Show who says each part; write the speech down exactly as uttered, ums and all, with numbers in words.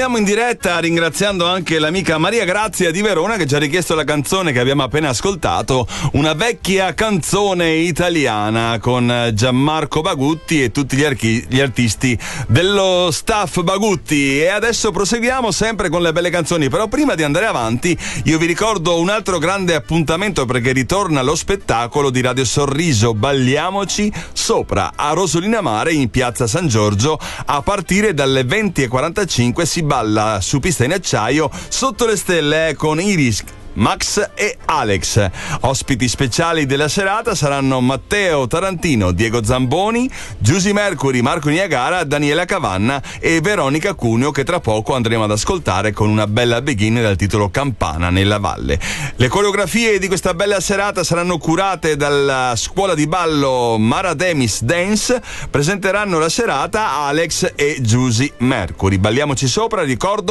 Speaker 1: Torniamo in diretta ringraziando anche l'amica Maria Grazia di Verona che ci ha richiesto la canzone che abbiamo appena ascoltato, una vecchia canzone italiana con Gianmarco Bagutti e tutti gli, archi- gli artisti dello staff Bagutti. E adesso proseguiamo sempre con le belle canzoni, però prima di andare avanti io vi ricordo un altro grande appuntamento, perché ritorna lo spettacolo di Radio Sorriso Balliamoci Sopra a Rosolina Mare in piazza San Giorgio. A partire dalle venti e quarantacinque si balla su pista in acciaio sotto le stelle con Iris, Max e Alex. Ospiti speciali della serata saranno Matteo Tarantino, Diego Zamboni, Giusy Mercury, Marco Niagara, Daniela Cavanna e Veronica Cuneo, che tra poco andremo ad ascoltare con una bella begin dal titolo Campana nella Valle. Le coreografie di questa bella serata saranno curate dalla scuola di ballo Mara Demis Dance. Presenteranno la serata Alex e Giusy Mercury. Balliamoci sopra, ricordo